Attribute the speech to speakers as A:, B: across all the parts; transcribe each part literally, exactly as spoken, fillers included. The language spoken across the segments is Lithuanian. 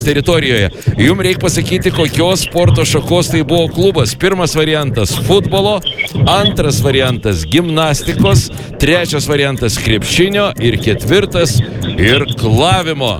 A: teritorijoje. Jums reikia pasakyti, kokios sporto šakos tai buvo klubas. Pirmas variantas – futbolo, antras variantas – gimnastikos, trečias variantas – krepšinio ir ketvirtas – irklavimo.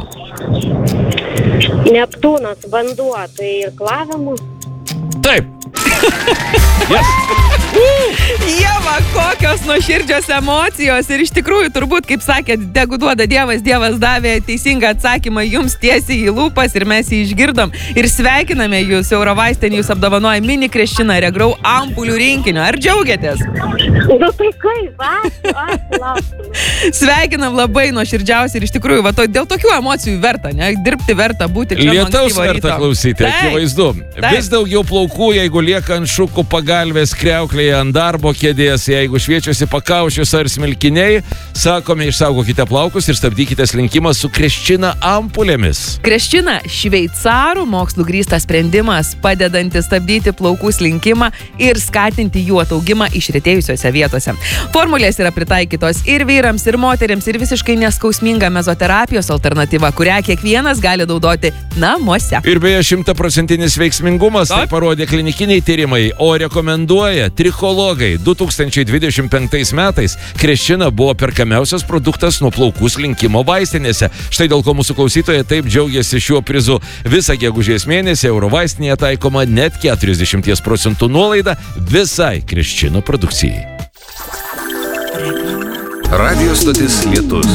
B: Neptūnas, vanduo, tai irklavimo.
A: Taip. Yes.
C: Ieva, kokios nuoširdžios emocijos ir iš tikrųjų turbūt, kaip sakė, tegu duoda Dievas, Dievas davė teisingą atsakymą jums tiesiai į lūpas ir mes jį išgirdom ir sveikiname jūs, Eurovaistin jūs apdovanoja mini Kreščiną Regrau ampulių rinkiniu. Ar džiaugiatės?
B: Nu tai kaip, ačiū, ačiū, lauksiu.
C: Sveikinam labai nuoširdžiausiai ir iš tikrųjų, va, to, dėl tokių emocijų verta, ne? Dirbti verta, būti čia nuo
A: Lietaus
C: ankstyvo ryto.
A: verta klausyti, akivaizdu. Vis daugiau plaukų, jeigu lieka ant šukų pagalvės, kriauklėje, ant darbo kėdės, jeigu šviečiasi pakaušius ar smilkiniai, sakome, išsaugokite plaukus ir stabdykite slinkimą su Kreščina ampulėmis.
C: Kreščina – šveicarų mokslų grįstas sprendimas, padedantis stabdyti plaukų slinkimą ir skatinti jų ataugimą išretėjusiose vietose. Formulės yra pritaikytos ir vyrams, ir moteriams, ir visiškai neskausminga mezoterapijos alternatyva, kurią kiekvienas gali naudoti namuose.
A: Ir beje, šimtaprocentinis veiksmingumas, tai parodė klinikiniai tyrimai, o rekomenduoja trichologai. du tūkstančiai dvidešimt penktais metais Kreščina buvo perkamiausias produktas nuo plaukų slinkimo vaistinėse. Štai dėl ko mūsų klausytojai taip džiaugiasi šiuo prizu. Visą gegužės mėnesį Eurovaistinėje taikoma net keturiasdešimt procentų nuolaida visai Kreščino produkcijai.
D: Radio stotis Lietus.